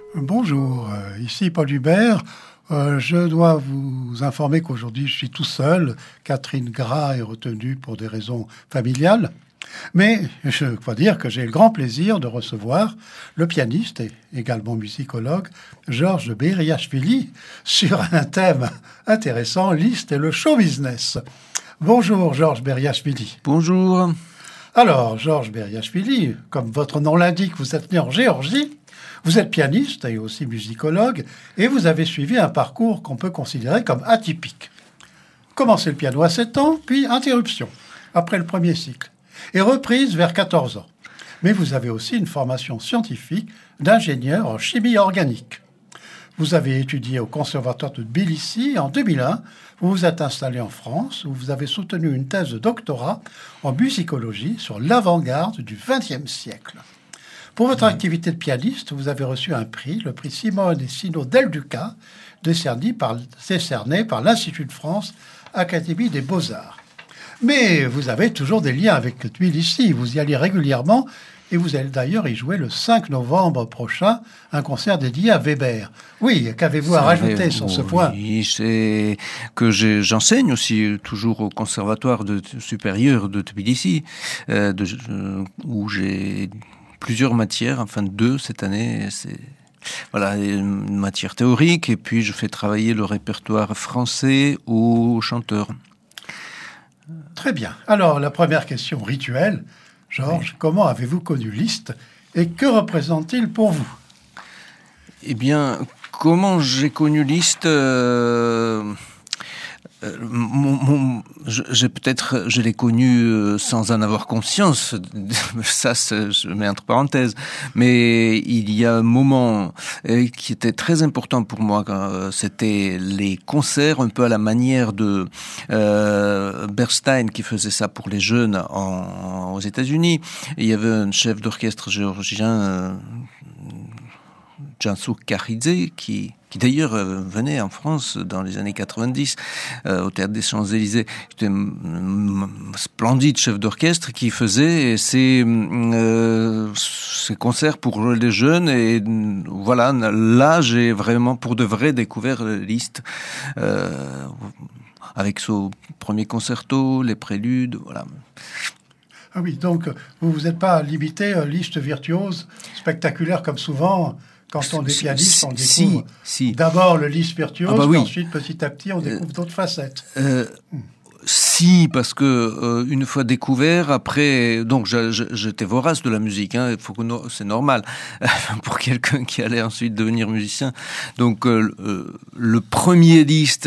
Bonjour, ici Paul Hubert. Je dois vous informer qu'aujourd'hui je suis tout seul. Catherine Gras est retenue pour des raisons familiales. Mais je dois dire que j'ai le grand plaisir de recevoir le pianiste et également musicologue Georges Beriachvili sur un thème intéressant, Liszt et le show business. Bonjour Georges Beriachvili. Bonjour. Alors Georges Beriachvili, comme votre nom l'indique, vous êtes né en Géorgie. Vous êtes pianiste et aussi musicologue, et vous avez suivi un parcours qu'on peut considérer comme atypique. Commencé le piano à 7 ans, puis interruption, après le premier cycle, et reprise vers 14 ans. Mais vous avez aussi une formation scientifique d'ingénieur en chimie organique. Vous avez étudié au Conservatoire de Tbilissi en 2001, vous vous êtes installé en France, où vous avez soutenu une thèse de doctorat en musicologie sur l'avant-garde du XXe siècle. Pour votre activité de pianiste, vous avez reçu un prix, le prix Simone et Sino Del Duca, décerné par l'Institut de France, Académie des Beaux-Arts. Mais vous avez toujours des liens avec Tbilissi, vous y allez régulièrement, et vous allez d'ailleurs y jouer le 5 novembre prochain, un concert dédié à Weber. Oui, qu'avez-vous à rajouter sur ce point ? Oui, c'est que j'enseigne aussi toujours au Conservatoire supérieur de Tbilissi, où j'ai plusieurs matières, enfin 2 cette année. Voilà, une matière théorique, et puis je fais travailler le répertoire français aux chanteurs. Très bien. Alors, la première question rituelle, Georges, comment avez-vous connu Liszt et que représente-t-il pour vous ? Eh bien, comment j'ai connu Liszt je l'ai connu sans en avoir conscience. Ça, je mets entre parenthèses. Mais il y a un moment qui était très important pour moi. C'était les concerts, un peu à la manière de Bernstein qui faisait ça pour les jeunes aux États-Unis. Et il y avait un chef d'orchestre géorgien, Jansu Karidze, qui d'ailleurs venait en France dans les années 90 au Théâtre des Champs-Élysées. C'était un splendide chef d'orchestre qui faisait ces concerts pour les jeunes. Et voilà, là j'ai vraiment pour de vrai découvert Liszt avec son premier concerto, les préludes, voilà. Ah oui, donc vous vous êtes pas limité à Liszt virtuose, spectaculaire comme souvent. Quand on est pianiste, on découvre d'abord le Liszt virtuose, puis ensuite, petit à petit, on découvre d'autres facettes. Si, parce que une fois découvert, après, donc j'étais vorace de la musique, hein, c'est normal pour quelqu'un qui allait ensuite devenir musicien. Donc le premier Liszt,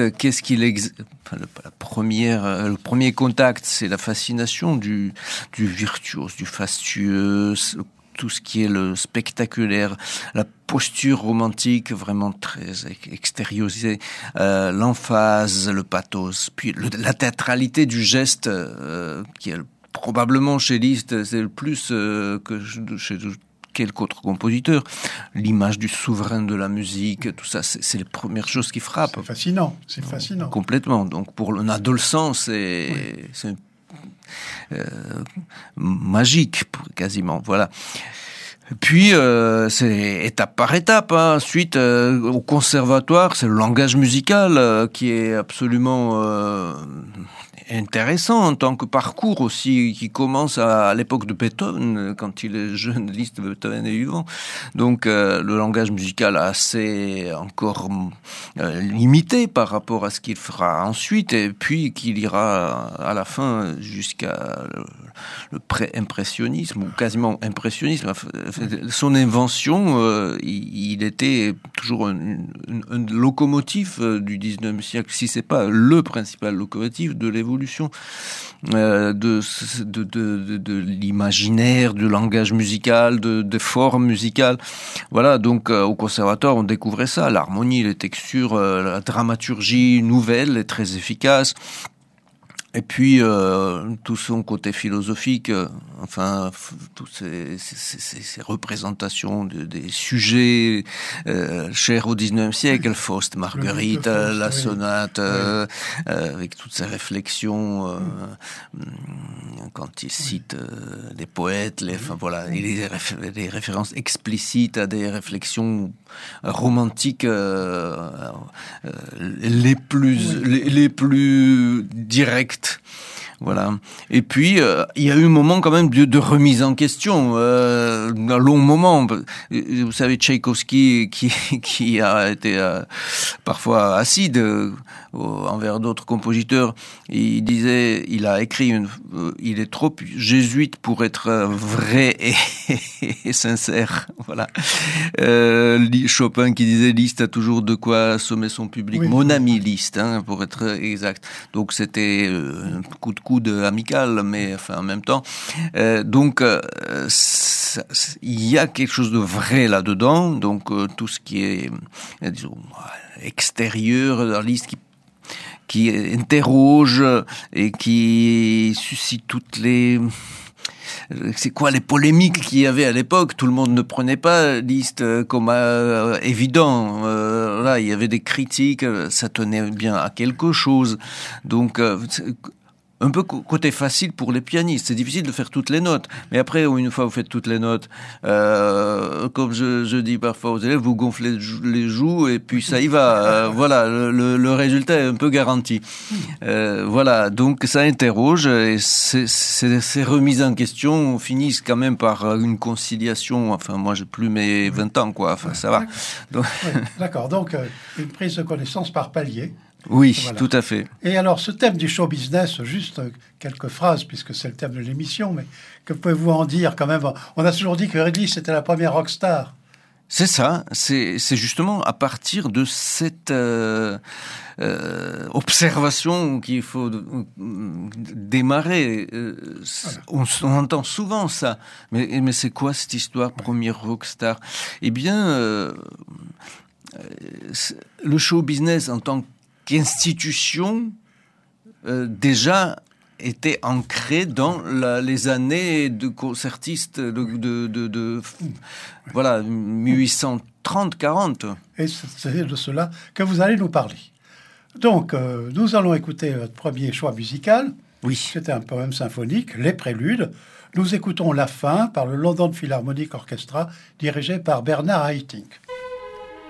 le premier contact, c'est la fascination du virtuose, du fastueux, tout ce qui est le spectaculaire, la posture romantique vraiment très extériorisée, l'emphase, le pathos, puis la théâtralité du geste qui est probablement chez Liszt, c'est le plus que chez quelque autre compositeur. L'image du souverain de la musique, tout ça, c'est les premières choses qui frappent. C'est fascinant. Complètement. Donc pour un adolescent, c'est magique, quasiment. Voilà. Puis c'est étape par étape. Hein. Ensuite, au conservatoire, c'est le langage musical qui est absolument intéressant en tant que parcours aussi, qui commence à l'époque de Beethoven, quand il est jeune, Liszt, Beethoven est vivant. Donc le langage musical assez encore limité par rapport à ce qu'il fera ensuite, et puis qu'il ira à la fin jusqu'à le pré-impressionnisme, ou quasiment impressionnisme. Son invention, il était toujours un locomotive du 19e siècle, si c'est pas le principal locomotive de l'évolution de l'imaginaire, du langage musical, de formes musicales. Voilà, donc au conservatoire, on découvrait ça, l'harmonie, les textures, la dramaturgie nouvelle et très efficace. Et puis, tout son côté philosophique, toutes ces représentations des sujets chers au XIXe siècle, Faust, Marguerite, Faust, la sonate, avec toutes ces réflexions, quand il cite des poètes, les références explicites à des réflexions romantiques les plus directes. Voilà. Et puis, il y a eu un moment quand même de remise en question, un long moment. Vous savez, Tchaïkovski, qui a été parfois acide envers d'autres compositeurs, il disait, il a écrit, il est trop jésuite pour être vrai et sincère. Voilà. Chopin qui disait, Liszt a toujours de quoi assommer son public. Oui. Mon ami Liszt, pour être exact. Donc c'était un coup de coude amical, mais enfin en même temps. Donc il y a quelque chose de vrai là-dedans. Donc tout ce qui est disons extérieur dans Liszt qui interroge et qui suscite toutes les... C'est quoi les polémiques qu'il y avait à l'époque? Tout le monde ne prenait pas Liszt comme évident. Là, il y avait des critiques, ça tenait bien à quelque chose. Donc, un peu côté facile pour les pianistes. C'est difficile de faire toutes les notes. Mais après, une fois vous faites toutes les notes, comme je dis parfois aux élèves, vous gonflez les joues et puis ça y va. Voilà, le résultat est un peu garanti. Voilà, donc ça interroge et ces remises en question finissent quand même par une conciliation. Enfin, moi, j'ai plus mes 20 ans, quoi. Enfin, ça va. Donc... D'accord, donc une prise de connaissance par palier. Oui, voilà. Tout à fait. Et alors, ce thème du show business, juste quelques phrases, puisque c'est le thème de l'émission, mais que pouvez-vous en dire quand même? On a toujours dit que Ridley, c'était la première rockstar. C'est ça, c'est justement à partir de cette observation qu'il faut démarrer. Voilà. On entend souvent ça, mais c'est quoi cette histoire, première rockstar? Eh bien, le show business en tant qu'institution déjà était ancrée dans les années de concertistes voilà 1830-40. Et c'est de cela que vous allez nous parler. Donc nous allons écouter votre premier choix musical. Oui. C'était un poème symphonique, Les Préludes. Nous écoutons la fin par le London Philharmonic Orchestra dirigé par Bernard Haitink.